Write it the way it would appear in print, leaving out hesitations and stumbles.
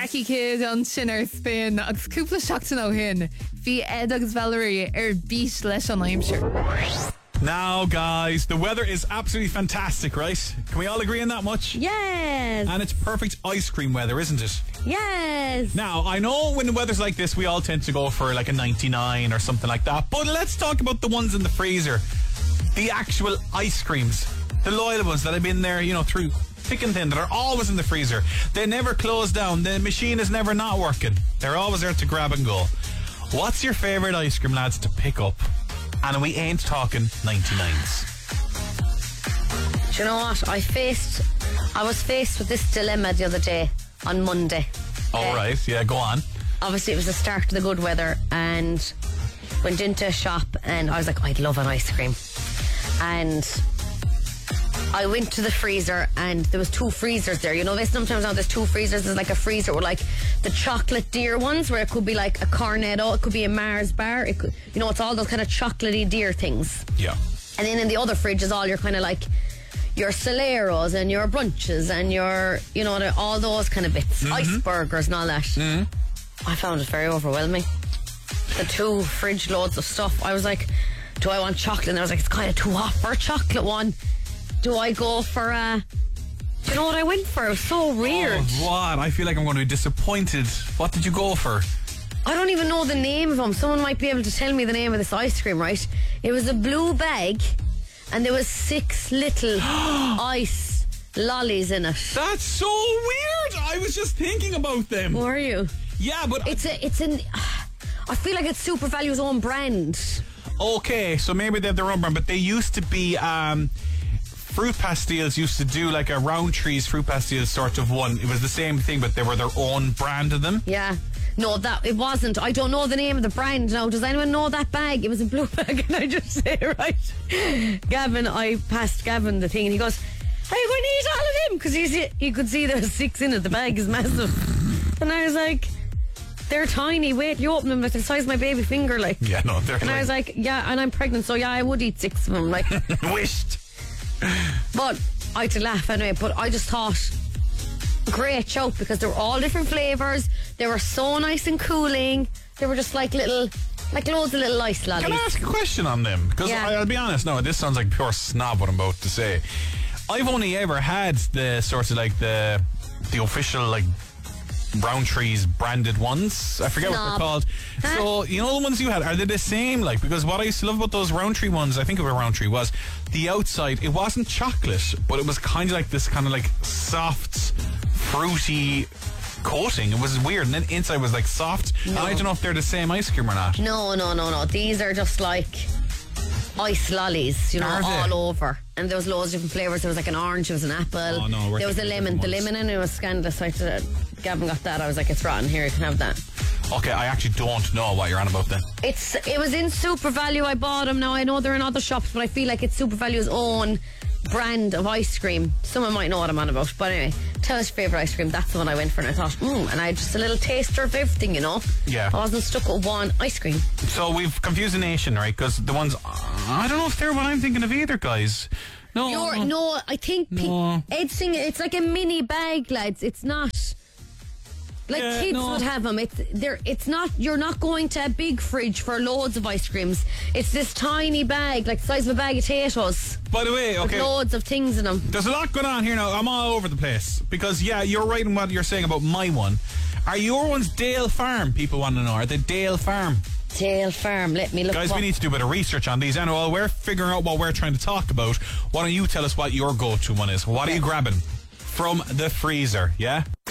Jackie Kidd an sinner spin agus cúpla seachtain ó hin. Bhí Ed agus Valerie bís leis an aimsir. Now, guys, the weather is absolutely fantastic, right? Can we all agree on that much? Yes. And it's perfect ice cream weather, isn't it? Yes. Now, I know when the weather's like this, we all tend to go for like a 99 or something like that. But let's talk about the ones in the freezer. The actual ice creams. The loyal ones that have been there, through thick and thin, that are always in the freezer. They never close down. The machine is never not working. They're always there to grab and go. What's your favourite ice cream, lads, to pick up? And we ain't talking 99s. Do you know what? I was faced with this dilemma the other day on Monday. All right, yeah, go on. Obviously, it was the start of the good weather, and went into a shop, and I was like, I'd love an ice cream. And I went to the freezer, and there was two freezers there. Sometimes now there's two freezers. There's like a freezer with like the chocolate deer ones, where it could be like a Cornetto, it could be a Mars bar, it could, it's all those kind of chocolatey deer things. Yeah. And then in the other fridge is all your kind of like your Soleros and your brunches and your, all those kind of bits, icebergers and all that. Mm-hmm. I found it very overwhelming. The two fridge loads of stuff. I was like, do I want chocolate? And I was like, it's kind of too hot for a chocolate one. Do I go for do you know what I went for? It was so weird. Oh, what? I feel like I'm going to be disappointed. What did you go for? I don't even know the name of them. Someone might be able to tell me the name of this ice cream, right? It was a blue bag, and there was 6 little ice lollies in it. That's so weird. I was just thinking about them. Were you? Yeah, but I feel like it's Super Value's own brand. Okay, so maybe they have their own brand, but they used to be Fruit Pastilles used to do like a Rowntree's Fruit Pastilles sort of one. It was the same thing, but they were their own brand of them. Yeah. No, it wasn't. I don't know the name of the brand now. Does anyone know that bag? It was a blue bag, and I just say, right, I passed Gavin the thing, and he goes, are you going to eat all of them? Because he could see there was 6 in it. The bag is massive. And I was like, they're tiny. Wait, you open them, they're the size of my baby finger, like. Yeah, no, they're. And I was like, yeah, and I'm pregnant, so yeah, I would eat 6 of them, like. Wished. But I had to laugh anyway. But I just thought, great shout, because they were all different flavours. They were so nice and cooling. They were just like loads of little ice lollies. Can I ask a question on them? Because I'll be honest, no, this sounds like pure snob what I'm about to say. I've only ever had the sort of like the official like Rowntree's branded ones. I forget what they're called. Huh? So, the ones you had, are they the same? Like, because what I used to love about those Rowntree ones, I think of a Rowntree, was the outside, it wasn't chocolate, but it was kind of like this kind of like soft, fruity coating. It was weird. And then inside was like soft. No. And I don't know if they're the same ice cream or not. No. These are just like ice lollies, all over. And there was loads of different flavours. There was like an orange, there was an apple. Oh, no, there was a lemon. The lemon in it was scandalous. So Gavin got that. I was like, it's rotten. Here, you can have that. Okay, I actually don't know what you're on about then. It was in Super Value. I bought them. Now I know they're in other shops, but I feel like it's Super Value's own brand of ice cream. Someone might know what I'm on about. But anyway, tell us your favourite ice cream. That's the one I went for, and I thought, and I had just a little taster of everything, Yeah. I wasn't stuck with one ice cream. So we've confused the nation, right? Because the ones, I don't know if they're what I'm thinking of either, guys. No, I think Ed's saying it's like a mini bag, lads. It's not like kids would have them. It's not. You're not going to a big fridge for loads of ice creams. It's this tiny bag, like the size of a bag of potatoes. By the way, okay, with loads of things in them. There's a lot going on here now. I'm all over the place because you're right in what you're saying about my one. Are your ones Dale Farm? People want to know. Are they Dale Farm? Dale Farm. Let me look. Guys, we need to do a bit of research on these. And while we're figuring out what we're trying to talk about, why don't you tell us what your go-to one is? What are you grabbing from the freezer? Yeah.